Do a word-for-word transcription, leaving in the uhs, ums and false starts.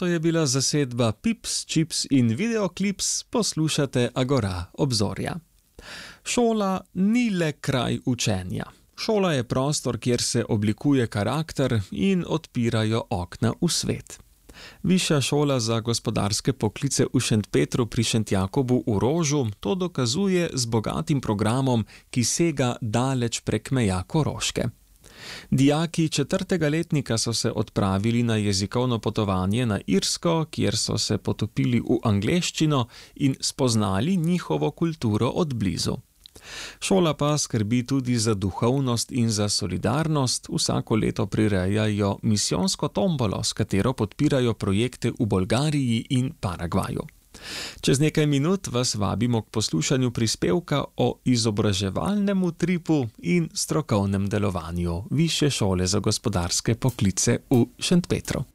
To je bila zasedba Pips, Chips in Videoclips, poslušate Agora obzorja. Šola ni le kraj učenja. Šola je prostor, kjer se oblikuje karakter in odpirajo okna v svet. Višja šola za gospodarske poklice v Šentpetru pri Šentjakobu v Rožu to dokazuje z bogatim programom, ki sega daleč prek meja Koroške. Dijaki četrtega letnika so se odpravili na jezikovno potovanje na Irsko, kjer so se potopili v angleščino in spoznali njihovo kulturo od blizu. Šola pa skrbi tudi za duhovnost in za solidarnost, vsako leto prirejajo misijonsko tombolo, s katero podpirajo projekte v Bolgariji in Paragvaju. Čez nekaj minut vas vabimo k poslušanju prispevka o izobraževalnem utripu in strokovnem delovanju Višje šole za gospodarske poklice v Šentpetru.